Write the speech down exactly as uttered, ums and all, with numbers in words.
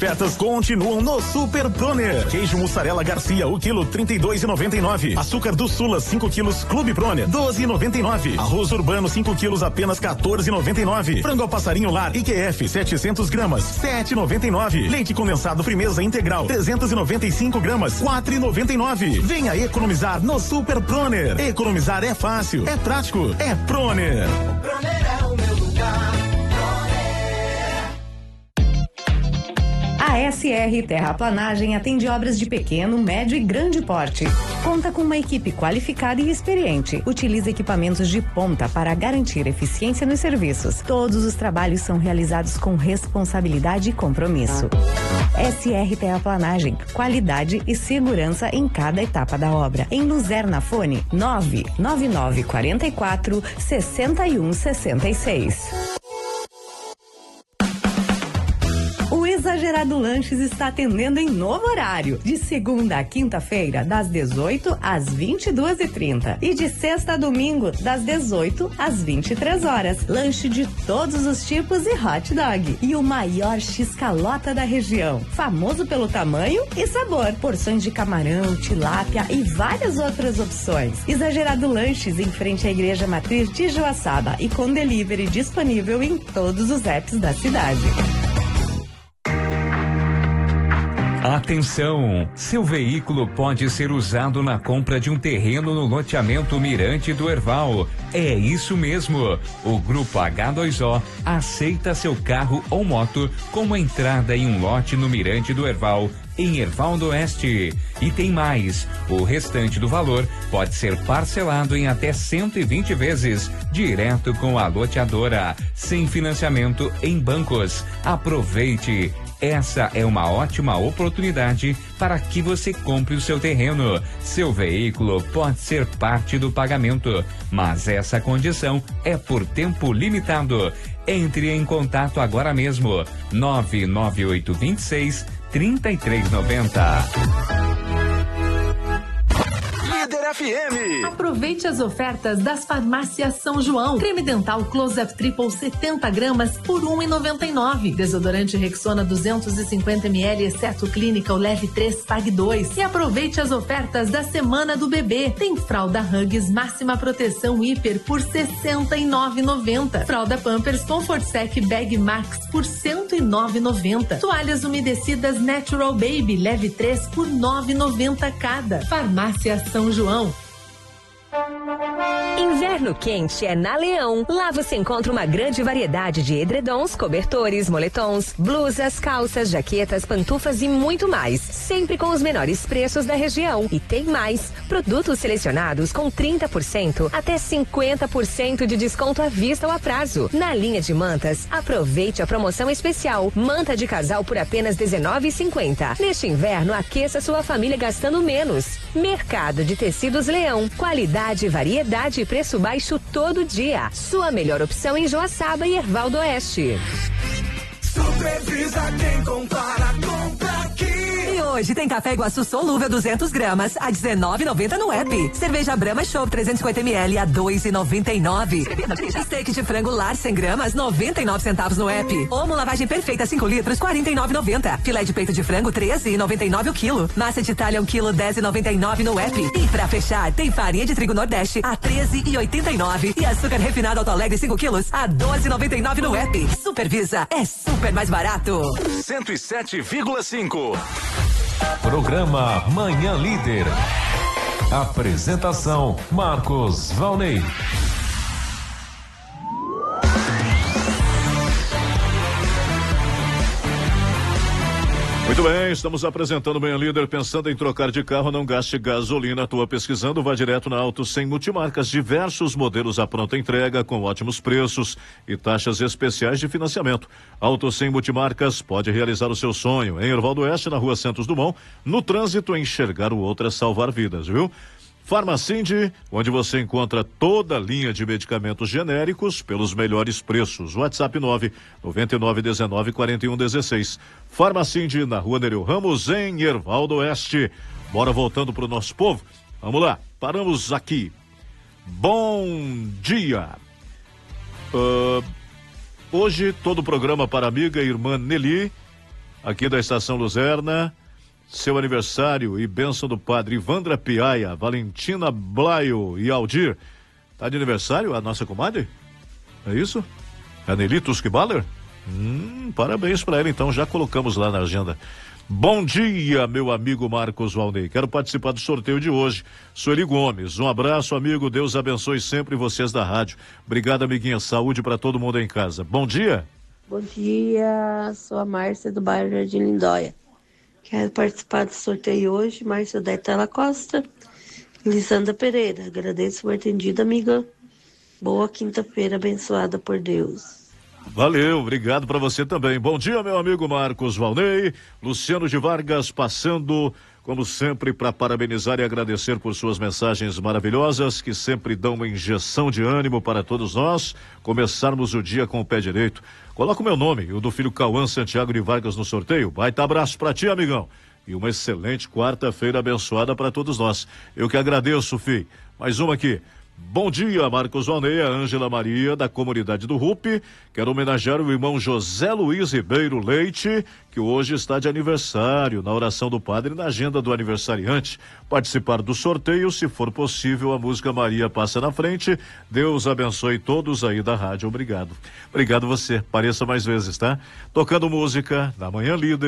Ofertas continuam no Super Proner. Queijo mussarela Garcia, o quilo trinta e dois e noventa e nove. Açúcar do Sula, cinco quilos, Clube Proner, doze e noventa e nove. Arroz urbano, cinco quilos, apenas quatorze e noventa e nove. Frango ao passarinho lar I Q F, setecentos gramas, sete e noventa e nove. Leite condensado Frimeza integral, trezentos e noventa e cinco gramas, quatro e noventa e nove. Venha economizar no Super Proner. Economizar é fácil, é prático, é Proner. Proner é o meu lugar. A S R Terraplanagem atende obras de pequeno, médio e grande porte. Conta com uma equipe qualificada e experiente. Utiliza equipamentos de ponta para garantir eficiência nos serviços. Todos os trabalhos são realizados com responsabilidade e compromisso. S R Terraplanagem, qualidade e segurança em cada etapa da obra. Em Luzerna, fone nove nove nove quatro quatro, seis um seis seis. O Exagerado Lanches está atendendo em novo horário, de segunda a quinta-feira, das dezoito às vinte e duas e trinta e de sexta a domingo, das dezoito às vinte e três horas. Lanche de todos os tipos e hot dog. E o maior X-calota da região, famoso pelo tamanho e sabor. Porções de camarão, tilápia e várias outras opções. Exagerado Lanches, em frente à Igreja Matriz de Joaçaba e com delivery disponível em todos os apps da cidade. Atenção! Seu veículo pode ser usado na compra de um terreno no loteamento Mirante do Herval. É isso mesmo! O Grupo H dois O aceita seu carro ou moto como entrada em um lote no Mirante do Herval, em Herval do Oeste. E tem mais, o restante do valor pode ser parcelado em até cento e vinte vezes, direto com a loteadora, sem financiamento em bancos. Aproveite! Essa é uma ótima oportunidade para que você compre o seu terreno. Seu veículo pode ser parte do pagamento, mas essa condição é por tempo limitado. Entre em contato agora mesmo. nove nove oito dois seis, três três nove zero. Líder F M. Aproveite as ofertas das farmácias São João. Creme dental Close-Up Triple setenta gramas por um e noventa e nove. Desodorante Rexona duzentos e cinquenta mililitros, exceto Clínica, o Leve três, Pague dois. E aproveite as ofertas da Semana do Bebê. Tem fralda Huggies Máxima Proteção Hiper por sessenta e nove reais e noventa centavos. Fralda Pampers Comfort Sec Bag Max por cento e nove reais e noventa centavos. Toalhas umedecidas Natural Baby Leve três por nove reais e noventa centavos cada. Farmácia São João. Inverno quente é na Leão. Lá você encontra uma grande variedade de edredons, cobertores, moletons, blusas, calças, jaquetas, pantufas e muito mais. Sempre com os menores preços da região. E tem mais. Produtos selecionados com trinta por cento até cinquenta por cento de desconto à vista ou a prazo. Na linha de mantas, aproveite a promoção especial. Manta de casal por apenas dezenove reais e cinquenta centavos. Neste inverno, aqueça sua família gastando menos. Mercado de Tecidos Leão. Qualidade, variedade e preço baixo todo dia. Sua melhor opção em Joaçaba e Herval do Oeste. Supervisa quem compara, compra aqui. E hoje tem café Iguaçu solúvel duzentos gramas a dezenove reais e noventa centavos no app. Cerveja Brahma Chopp trezentos e cinquenta mililitros a dois reais e noventa e nove centavos. Steak de frango lar cem gramas noventa e nove centavos no app. Omo lavagem perfeita cinco litros quarenta e nove reais e noventa centavos. Filé de peito de frango treze reais e noventa e nove centavos o quilo. Massa de Itália um quilo dez reais e noventa e nove centavos no app. E pra fechar tem farinha de trigo Nordeste a treze reais e oitenta e nove centavos. E açúcar refinado Alto Alegre cinco quilos a doze reais e noventa e nove centavos no app. Supervisa, é super mais barato. cento e sete vírgula cinco. Programa Manhã Líder. Apresentação Marcos Valnei. Muito bem, estamos apresentando o Manhã Líder. Pensando em trocar de carro, não gaste gasolina à toa pesquisando, vá direto na Auto cem Multimarcas. Diversos modelos à pronta entrega, com ótimos preços e taxas especiais de financiamento. Auto cem Multimarcas pode realizar o seu sonho. Em Herval do Oeste, na Rua Santos Dumont, no trânsito, enxergar o outro é salvar vidas, viu? Farmacinde, onde você encontra toda a linha de medicamentos genéricos pelos melhores preços. WhatsApp nove nove nove um nove quatro um um seis. Farmacinde, na Rua Nereu Ramos, em Herval do Oeste. Bora voltando pro nosso povo? Vamos lá, paramos aqui. Bom dia. Uh, hoje todo o programa para a amiga e irmã Nelly aqui da Estação Luzerna. Seu aniversário e bênção do padre Ivandra Piaia, Valentina Blaio e Aldir. Tá de aniversário a nossa comadre? É isso? A Nelly Tuskballer? Hum, parabéns para ela, então já colocamos lá na agenda. Bom dia, meu amigo Marcos Valnei. Quero participar do sorteio de hoje. Sueli Gomes, um abraço, amigo. Deus abençoe sempre vocês da rádio. Obrigado, amiguinha. Saúde para todo mundo em casa. Bom dia. Bom dia, sou a Márcia do bairro Jardim Lindóia. Quero participar do sorteio hoje. Márcia Detela Costa, Lisandra Pereira. Agradeço por atendido, amiga. Boa quinta-feira, abençoada por Deus. Valeu, obrigado para você também. Bom dia, meu amigo Marcos Valnei. Luciano de Vargas passando, como sempre, para parabenizar e agradecer por suas mensagens maravilhosas, que sempre dão uma injeção de ânimo para todos nós começarmos o dia com o pé direito. Coloca o meu nome e o do filho Cauã Santiago de Vargas no sorteio. Baita abraço para ti, amigão. E uma excelente quarta-feira abençoada para todos nós. Eu que agradeço, fi. Mais uma aqui. Bom dia, Marcos Valnei, a Ângela Maria, da comunidade do Rupi. Quero homenagear o irmão José Luiz Ribeiro Leite, que hoje está de aniversário, na oração do padre, na agenda do aniversariante. Participar do sorteio, se for possível, a música Maria Passa na Frente. Deus abençoe todos aí da rádio. Obrigado. Obrigado você. Pareça mais vezes, tá? Tocando música na Manhã Líder.